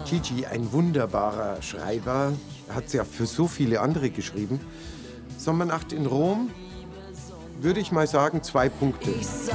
Gigi, ein wunderbarer Schreiber, hat ja für so viele andere geschrieben. Sommernacht in Rom, würde ich mal sagen, 2 Punkte.